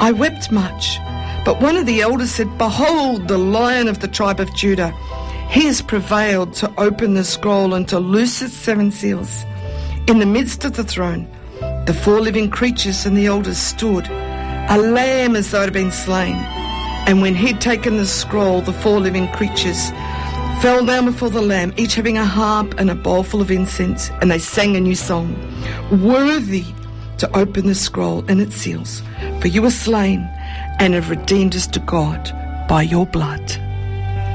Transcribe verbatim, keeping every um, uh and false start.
I wept much, but one of the elders said, "Behold, the Lion of the tribe of Judah. He has prevailed to open the scroll and to loose its seven seals." In the midst of the throne, the four living creatures and the elders stood, a lamb as though it had been slain. And when he'd taken the scroll, the four living creatures fell down before the Lamb, each having a harp and a bowl full of incense, and they sang a new song, "Worthy to open the scroll and its seals, for you were slain and have redeemed us to God by your blood."